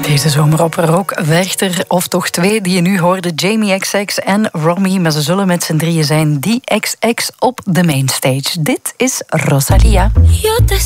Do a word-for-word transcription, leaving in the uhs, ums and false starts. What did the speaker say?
Deze zomer op Rock Werchter, of toch twee die je nu hoorde, Jamie X X en Romy, maar ze zullen met z'n drieën zijn, die X X op de mainstage. Dit is Rosalia.